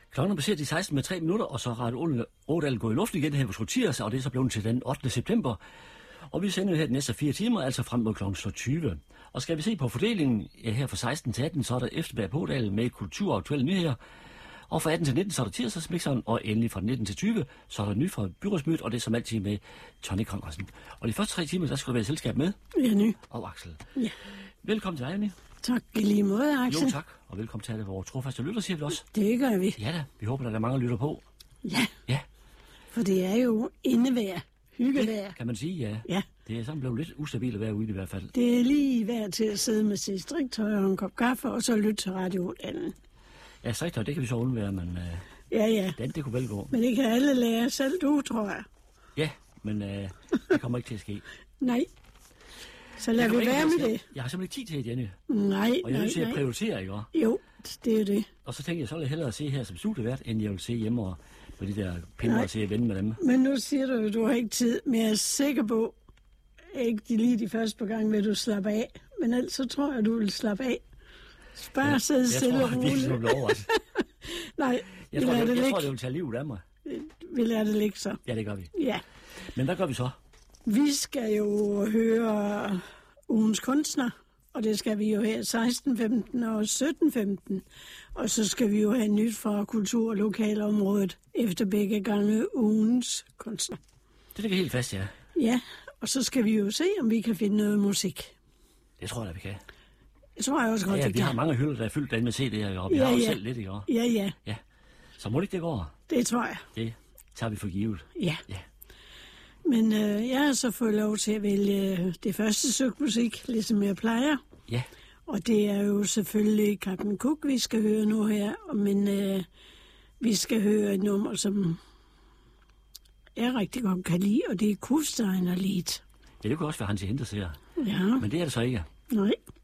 Klokken er passeret de 16 med 3 minutter, og så er Radio Ådal gået i luften igen her på Skottirs, og det er så blevet til den 8. september. Og vi sender her de næste 4 timer, altså frem mod kl. 20. Og skal vi se på fordelingen her fra 16 til 18, så er der Efterberg på Ådal med kultur og aktuelle nyheder. Og fra 18 til 19, så er der tirsdagsmixeren, og endelig fra 19 til 20, så er der nyt fra byrådsmødet, og det er som altid med Tony Conradsen. Og de første 3 timer, der skal du være i selskab med Jenny og Axel. Ja. Velkommen til dig, Jenny. Tak i lige måde, Axel. Jo, tak. Og velkommen til alle vores trofaste lytter, siger vi også. Det gør vi. Ja da, vi håber, at der er mange lytter på. Ja. Ja. For det er jo indevejr. Hyggevejr. Det kan man sige, ja. Ja. Det er sådan blevet lidt ustabilt at være ude i hvert fald. Det er lige værd til at sidde med sit striktøj og en kop kaffe, og så lytte til Radio Ådal. Ja, striktøj, det kan vi så undvære, men Ja. det kunne vel gå. Men det kan alle lære selv, du, tror jeg. Ja, men det kommer ikke til at ske. Nej. Så lad vi være med det. Jeg har simpelthen ikke tid til det, Jenny. Nej. Og jeg er nødt til at prioritere, ikke? Jo, det er det. Og så tænker jeg, så vil jeg hellere se her som studievært, end jeg vil se hjemme og på de der pinde og se at vende med dem. Men nu siger du, at du har ikke tid, men jeg er sikker på, ikke lige de første par gange vil du slappe af, men ellers så tror jeg, du vil slappe af. Bare sidde stille og roligt. Jeg tror, det bliver Nej, jeg tror, det vil tage livet af mig. Vi lader det ligge så. Ja, det gør vi. Ja. Men hvad gør vi så? Vi skal jo høre ugens kunstner, og det skal vi jo her 16.15 og 17.15. Og så skal vi jo have nyt fra kultur- og lokalområdet efter begge gange ugens kunstner. Det ligger helt fast, ja. Ja, og så skal vi jo se, om vi kan finde noget musik. Det tror jeg, vi kan. Det tror jeg også godt, vi har mange hylder, der er fyldt derinde med CD'er, og vi har jo selv lidt, ikke? Ja. Så må det ikke det går? Det tror jeg. Det tager vi for givet. Ja. Men jeg har så fået lov til at vælge det første stykke musik, ligesom jeg plejer. Ja. Og det er jo selvfølgelig Captain Cook, vi skal høre nu her. Men vi skal høre et nummer, som jeg rigtig godt kan lide, og det er Kufsteiner-lied. Ja, det kunne også være Hansi Hinterseer. Ja. Men det er det så ikke. Nej.